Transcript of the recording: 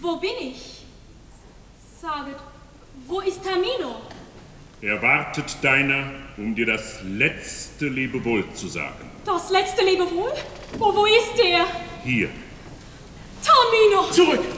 Wo bin ich? Saget, wo ist Tamino? Er wartet deiner, um dir das letzte Lebewohl zu sagen. Das letzte Lebewohl? Wo ist er? Hier. Tamino! Zurück!